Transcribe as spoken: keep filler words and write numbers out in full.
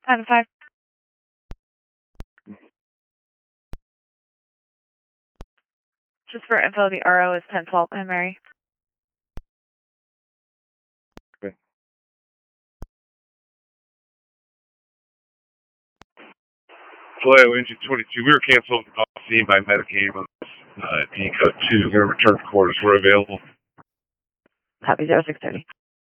Five five. Just for info, the R O is ten twelve, Anne Mary. Okay. Hello, engine twenty-two. We were canceled off scene by Medicaid on uh, D code two. We're going to return quarters. We're available. Copy zero six thirty.